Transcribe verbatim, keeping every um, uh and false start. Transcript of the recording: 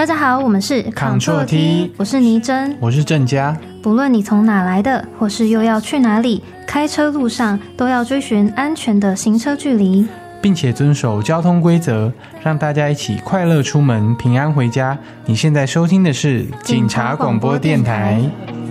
大家好，我们是 Control T， 我是倪真， 我是郑佳。 不论你从哪来的，或是又要去哪里，开车路上都要追寻安全的行车距离， 并且遵守交通规则，让大家一起快乐出门，平安回家。你现在收听的是警察广播电台。